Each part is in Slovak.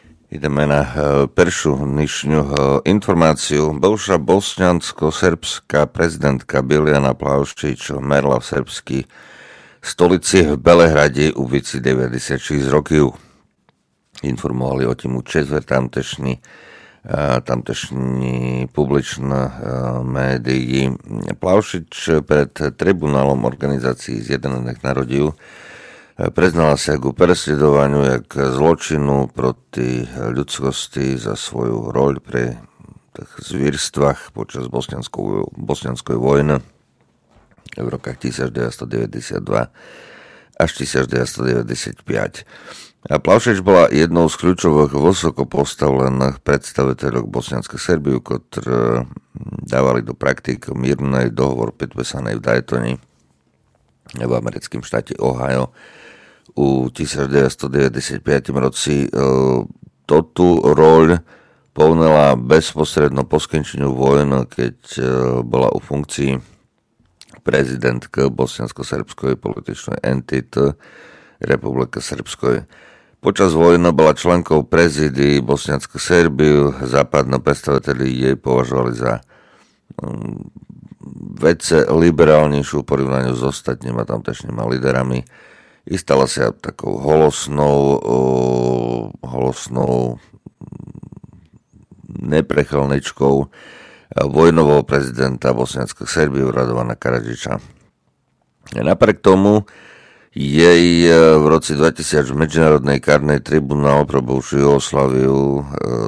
Ideme na peršu dnešňu informáciu. Bivša bosňansko-srbská prezidentka Biljana Plavšič merla v srbskej stolici v Belehrade u vici 96 rokov. Informovali o tím četvrť tamtešní publičné médií. Plavšič pred tribunálom organizácií Zjednotených národov priznala sa k presledovaniu jak zločinu proti ľudskosti za svoju roľ pri zvírstvách počas bosnianskej vojny v rokách 1992 až 1995. A Plavšič bola jednou z kľúčových vysoko postavených predstaviteľov bosnianskej Serbie, ktorí dávali do praktik mírny dohovor podpísaný v Daytone v americkém štáte Ohio u 1995 roci. Toto roľ plnila bezposredno po skončeniu vojny, keď bola u funkcii prezidentka bosniansko-srbskej političnej entity Republiky Srbskoj. Počas vojny bola členkou prezídii bosnianskej Serbie. Západní predstaviteľi jej považovali za vece liberálnejšiu v porovnaní s ostatnými tamtejšími líderami. I stala sa takou holosnou neprechylničkou vojnového prezidenta bosnianskej Serbie Radovana Karadžiča. Napriek tomu jej v roci 2000 Medzinárodnej kárnej tribunál pro bivšiu Jugosláviu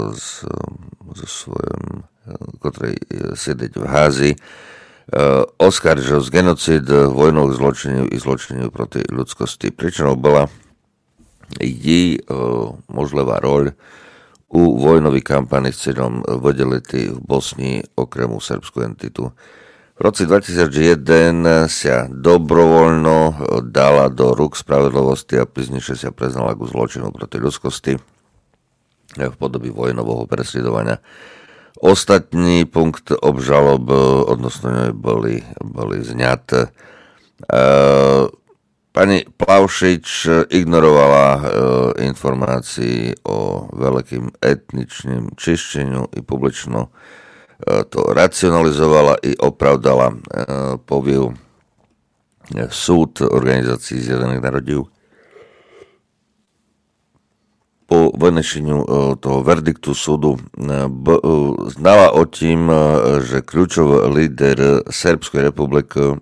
ktorej sedieť v Házi oskaržil z genocíd, vojnových zločinov i zločinov proti ľudskosti. Príčinou bola jej možlivá roľ u vojnovej kampani s cieľom vodelity v Bosni okrem srbskú entitu. V roci 2001 sa dobrovoľno dala do rúk spravedlivosti a píznejšie sa priznala ku zločinu proti ľudskosti v podobe vojnového presledovania. Ostatní punkt obžalob odnosno boli zňaté. Pani Plavšič ignorovala informácií o veľkým etničným čiščeniu i publično to racionalizovala i opravdala, poviu súd Organizácií Zjednotených národov. Po vynešeniu toho verdiktu súdu znala o tím, že kľúčový líder Srbskej republiky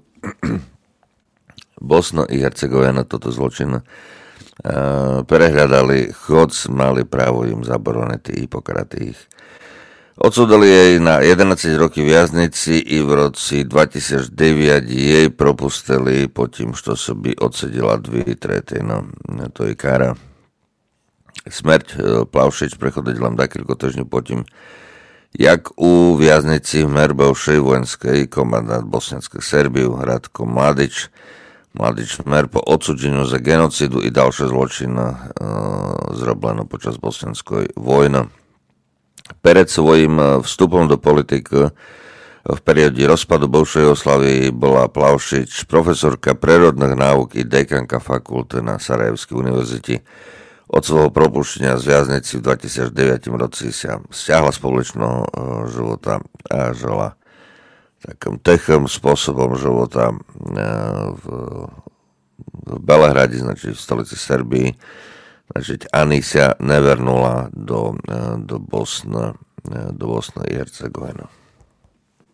Bosna i Hercegovina toto zločin prehľadali, chod mali právo im zabroniť i pokrati ich. Odsúdili jej na 11 rokov viaznici i v roci 2009 jej propustili po tým, što by odsedila 2/3. To je kára. Smrť Plavšič prechodila len dakilko týždňu po tým, jak u viaznici v bivšej vojenskej komandant bosnianskej Serbie Ratko Mladić mer po odsúdeniu za genocidu i ďalšie zločiny zroblené počas bosnianskej vojny. Pred svojím vstupom do politiky v perióde rozpadu bivšej Jugoslávie bola Plavšič profesorka prírodných náuk i dekanka fakulty na Sarajevskej univerzite. Od svojho propuštenia z viaznici v 2009 roci sa stiahla z publičného života a žila takým techým spôsobom života v Belehrade, znači v stolici Srbii. Znači ani sa nevernula do Bosny i Hercegoviny.